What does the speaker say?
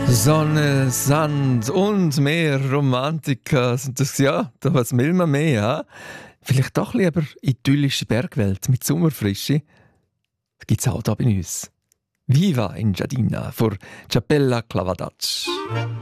Sonne, Sand und mehr Romantika. Das, ja, da was will man mehr, ja? Vielleicht doch lieber idyllische Bergwelt mit Sommerfrische. Das gibt es auch da bei uns. Viva in Giardina vor Cappella Clavadatsch.